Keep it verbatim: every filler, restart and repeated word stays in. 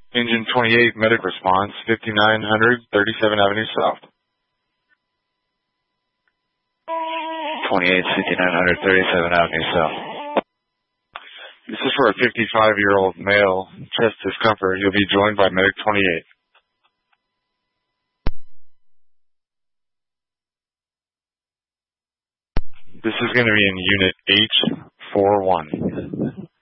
Engine twenty-eight, medic response, fifty-nine hundred thirty-seventh Avenue South. twenty-eight, fifty-nine hundred thirty-seventh Avenue South. This is for a fifty-five-year-old male, chest discomfort. You'll be joined by medic twenty-eight. This is going to be in Unit H forty-one.